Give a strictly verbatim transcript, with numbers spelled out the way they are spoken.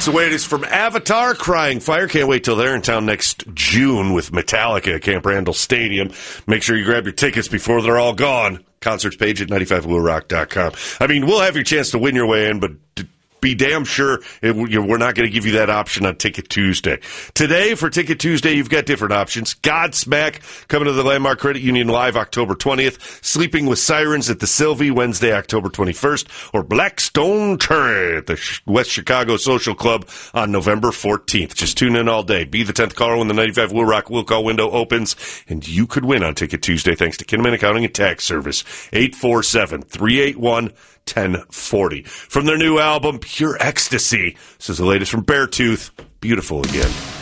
the way it is from Avatar. Crying Fire. Can't wait till they're in town next June with Metallica at Camp Randall Stadium. Make sure you grab your tickets before they're all gone. Concerts page at ninety-five will rock dot com. I mean, we'll have your chance to win your way in, but be damn sure it, we're not going to give you that option on Ticket Tuesday. Today, for Ticket Tuesday, you've got different options. Godsmack coming to the Landmark Credit Union Live October twentieth. Sleeping with Sirens at the Sylvie Wednesday, October twenty-first. Or Blackstone Cherry at the West Chicago Social Club on November fourteenth. Just tune in all day. Be the tenth caller when the ninety-five Will Rock Will Call window opens, and you could win on Ticket Tuesday thanks to Kinnaman Accounting and Tax Service. eight four seven, three eight one, ten forty. From their new album, Pure Ecstasy. This is the latest from Beartooth. Beautiful again.